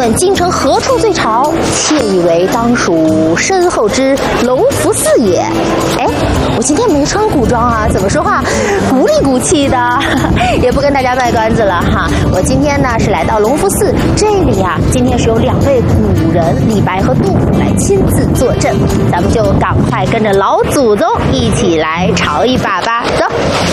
问京城何处最潮？窃以为当属身后之隆福寺也。哎，我今天没穿古装啊，怎么说话鼓里鼓气的？也不跟大家卖关子了哈。我今天呢是来到隆福寺，这里啊，今天是有2位古人李白和杜甫来亲自坐镇，咱们就赶快跟着老祖宗一起来潮一把吧，走。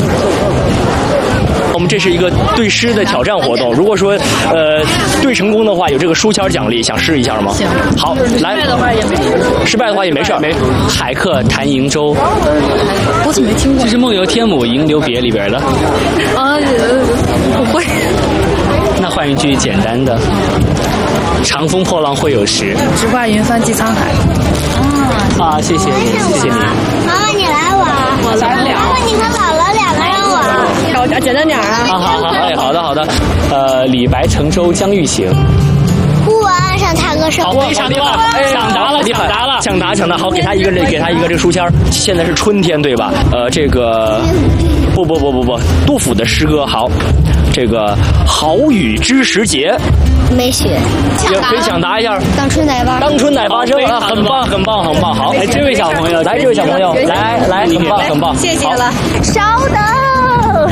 我们这是一个对诗的挑战活动，如果说对成功的话，有这个书签奖励，想试一下吗？ 行， 好，来。失败的话也没事。海客谈瀛洲， 我怎么没听过？ 这是梦游天姥迎留别里边的。 啊，不会。 那换一句简单的：长风破浪会有时， 直挂云帆济沧海。 啊，谢谢你。 妈妈，你来玩。 我来了。 妈妈，你和姥姥2个人玩。 我简单点啊。 好的。李白乘舟将欲行。 乌丸岸上踏歌声。 好，非常厉害，抢答，好，给他一个这个书签。现在是春天对吧？这个不，杜甫的诗歌好，这个好雨知时节。 没学， 可以抢答一下。 当春乃发生啊，很棒。好，哎，这位小朋友，来，很棒， 谢谢了。 稍等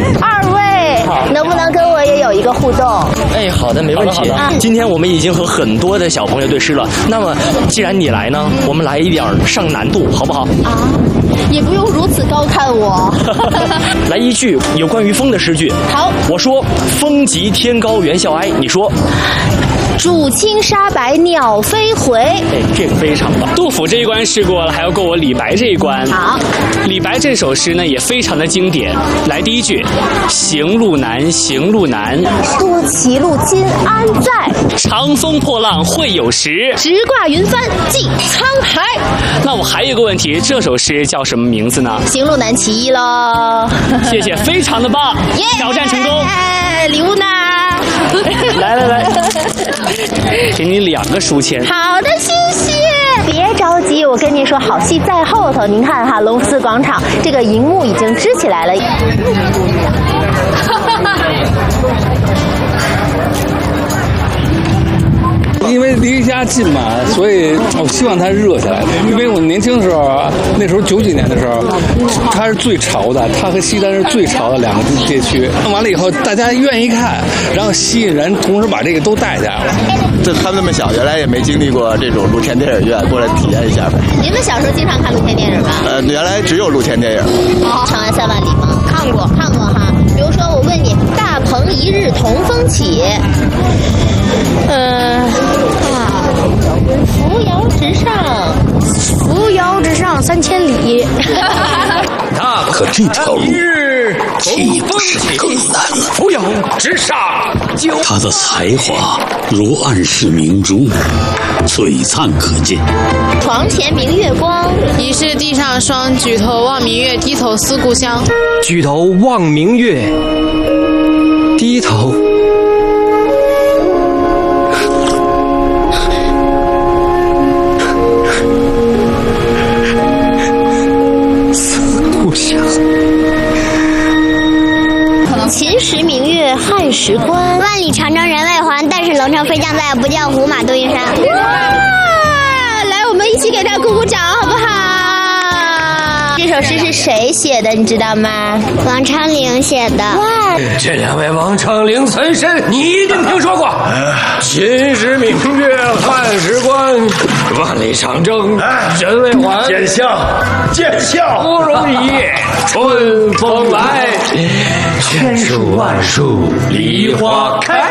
，2位，能不能跟我也有一个互动？ 哎，好的，没问题。今天我们已经和很多的小朋友对诗了，那么既然你来呢，我们来一点上难度，好不好？ 啊，也不用如此高看我。 来一句有关于风的诗句。 好， 我说风急天高猿啸哀，你说渚清沙白鸟飞回。 哎，这个非常棒。杜甫这一关试过了，还要过我李白这一关。 好， 李白这首诗呢也非常的经典。来第一句，行路难， 多歧路今安在？ 长风破浪会有时， 直挂云帆济沧海。 那我还有一个问题，这首诗叫什么名字呢？ 行路难其一喽。 谢谢，非常的棒，挑战成功。 礼物呢？ 来，给你2个书签。 好的，谢谢。别着急，我跟您说，好戏在后头。您看哈，隆福寺广场这个荧幕已经支起来了。 因为离家近嘛，所以我希望它热起来。因为我年轻的时候，那时候90几年的时候，它是最潮的，它和西单是最潮的2个街区。完了以后，大家愿意看，然后吸引人，同时把这个都带下来了。 这他们那么小，原来也没经历过这种露天电影院，过来体验一下呗。 你们小时候经常看露天电影吗？ 原来只有露天电影。 长安3万里吗？看过哈。比如说，我问你，大鹏一日同风起。扶摇直上3000里。 可这条路岂不是更难了？ 扶摇直上， 他的才华如暗室明珠，璀璨可见。 床前明月光， 疑是地上霜。举头望明月，低头思故乡。 举头望明月，低头。 秦时明月汉时关， 万里长征人未还，但是龙城飞将在，不教胡马度云山。 哇！来，我们一起给他鼓鼓掌，好不好？这首诗是谁写的，你知道吗？ 王昌龄写的。 哇！ 这2位王昌龄岑参，你一定听说过。秦时明月汉时关，万里长征人未还。见笑，不容易。春风来，千树万树梨花开。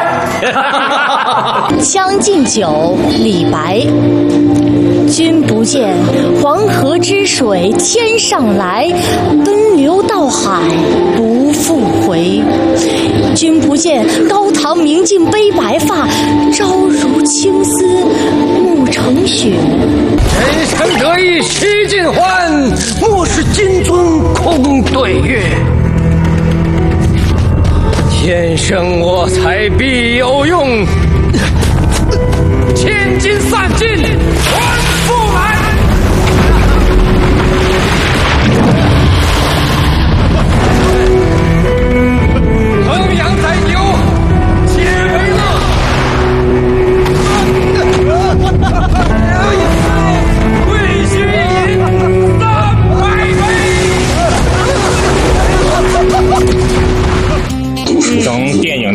《将进酒》李白。君不见黄河之水天上来，奔流到海不复回。君不见高堂明镜悲白发，朝如青丝暮成雪。 人生得意须尽欢，莫使金樽空对月。天生我材必有用，千金散尽还复来。衡阳载酒皆为乐，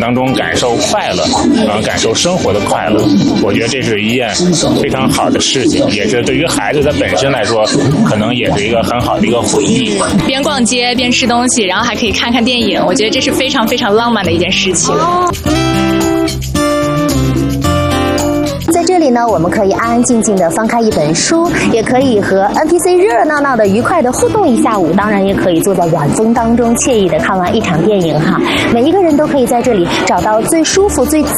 当中感受快乐，感受生活的快乐。我觉得这是一件非常好的事情，也是对于孩子的本身来说，可能也是一个很好的一个回忆。 边逛街边吃东西，然后还可以看看电影，我觉得这是非常非常浪漫的一件事情。 在这里呢，我们可以安安静静的翻开一本书，也可以和 NPC 热热闹闹的愉快的互动一下午，当然也可以坐在晚风当中惬意的看完一场电影哈。每一个人都可以在这里找到最舒服、最